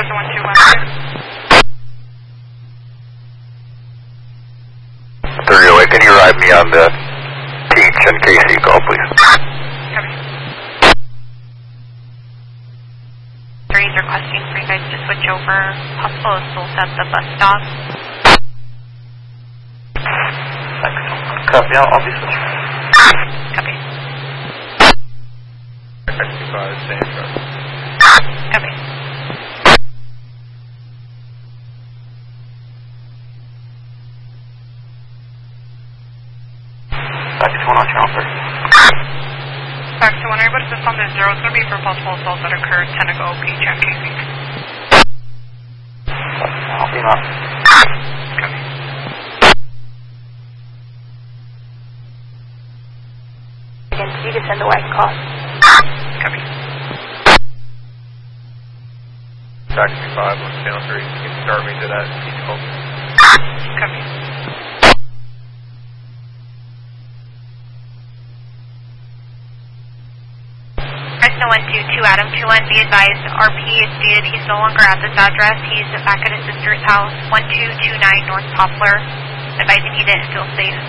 to 121. 308, can you ride me on the Peach and KC call, please? Copy. 3 is requesting for you guys to switch over. Possible assault at the bus stop. Copy, I'll be switching. Copy. Copy. Back to 1 on channel 30. Back to 1, are you able to assist on the 0? It's going to be for possible assault that occurred 10 ago, Peach and KC. I'll be on. Copy. Again, you can send the white call. Copy. Taxi 5 on channel 3. You can start me to that Peach call. Copy. Fresno 122 Adam 21, be advised, RP is stated he's no longer at this address. He's back at his sister's house, 1229 North Poplar, advising he didn't feel safe.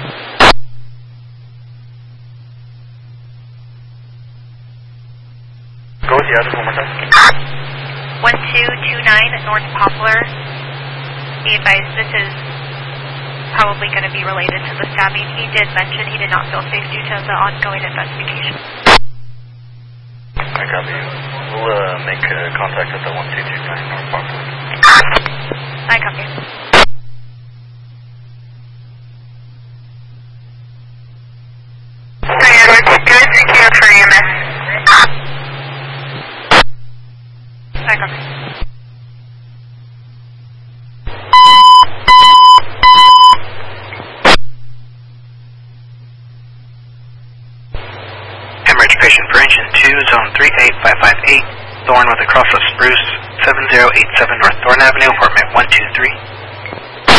Go with the address one more time. 1229 North Poplar. Be advised, this is probably going to be related to the stabbing. He did mention he did not feel safe due to the ongoing investigation. I copy you. We'll make contact at the 1229 North Poplar. I copy. Good, thank you for EMS. I copy. Hemorrhage patient for engine 2, zone 38558, Thorn with a cross of Spruce, 7087 North Thorn Avenue, apartment 123.